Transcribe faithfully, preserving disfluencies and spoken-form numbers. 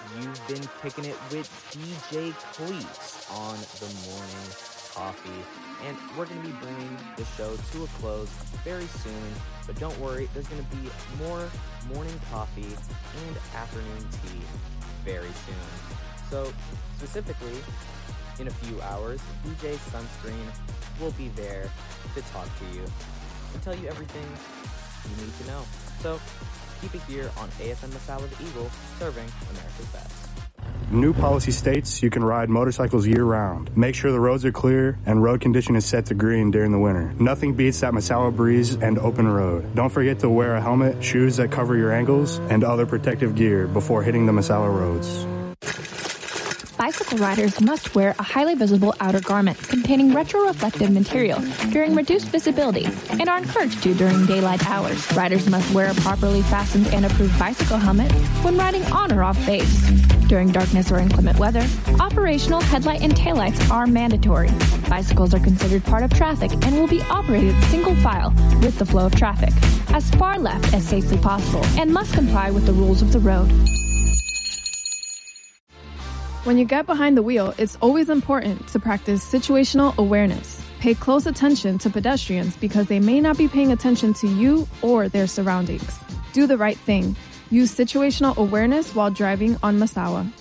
you've been kicking it with D J Cleats on the Morning Coffee. And we're going to be bringing the show to a close very soon. But don't worry, there's going to be more morning coffee and afternoon tea very soon. So specifically, in a few hours, D J Sunscreen will be there to talk to you and tell you everything you need to know. So keep it here on A F M Massawa the Eagle, serving America's best. New policy states you can ride motorcycles year-round. Make sure the roads are clear and road condition is set to green during the winter. Nothing beats that Massawa breeze and open road. Don't forget to wear a helmet, shoes that cover your ankles, and other protective gear before hitting the Massawa roads. Bicycle riders must wear a highly visible outer garment containing retroreflective material during reduced visibility and are encouraged to during daylight hours. Riders must wear a properly fastened and approved bicycle helmet when riding on or off base. During darkness or inclement weather, operational headlight and taillights are mandatory. Bicycles are considered part of traffic and will be operated single file with the flow of traffic, as far left as safely possible, and must comply with the rules of the road. When you get behind the wheel, it's always important to practice situational awareness. Pay close attention to pedestrians because they may not be paying attention to you or their surroundings. Do the right thing. Use situational awareness while driving on Massawa.